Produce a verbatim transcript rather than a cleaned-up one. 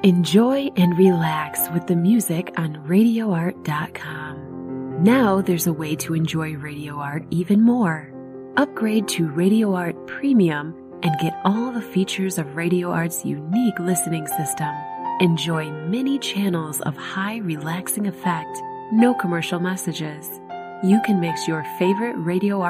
Enjoy and relax with the music on radio art dot com. Now there's a way to enjoy Radio Art even more. Upgrade to Radio Art Premium and get all the features of Radio Art's unique listening system. Enjoy many channels of high relaxing effect, no commercial messages. You can mix your favorite Radio Art